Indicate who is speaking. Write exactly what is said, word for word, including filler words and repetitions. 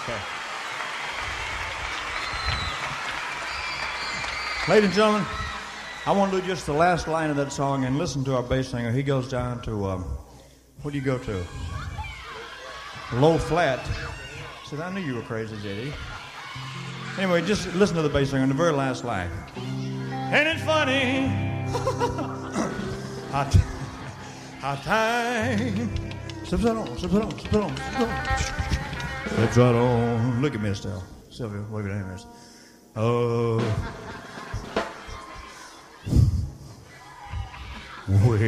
Speaker 1: Okay. Ladies and gentlemen, I want to do just the last line of that song and listen to our bass singer. He goes down to, um, what do you go to? Low flat. Said, I knew you were crazy, J D. Anyway, just listen to the bass singer in the very last line. Ain't it funny? How, t- how time slips right on, slips right on, slips right on, slips right on. Slips right on. Look at me, Estelle. Sylvia, wave your hand, miss. Oh.